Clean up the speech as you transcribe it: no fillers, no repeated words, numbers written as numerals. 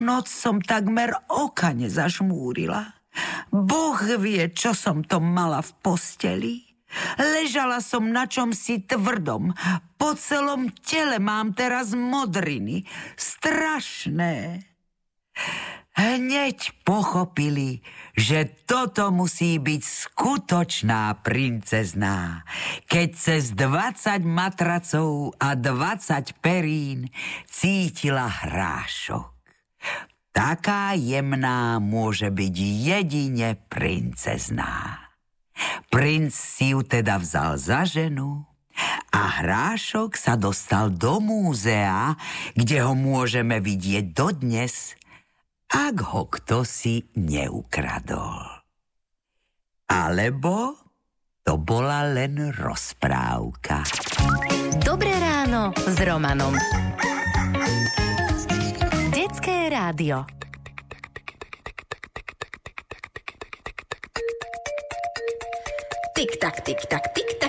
Noc som takmer oka nezažmúrila. Boh vie, čo som to mala v posteli. Ležala som na čomsi tvrdom. Po celom tele mám teraz modriny. Strašné. Hneď pochopili, že toto musí byť skutočná princezná, keď cez 20 matracov a 20 perín cítila hrášok. Taká jemná môže byť jedine princezná. Princ si ju teda vzal za ženu a hrášok sa dostal do múzea, kde ho môžeme vidieť dodnes, ak ho kto si neukradol. Alebo to bola len rozprávka. Dobré ráno s Romanom. Detské rádio. Tik tak, tik tak, tik tak.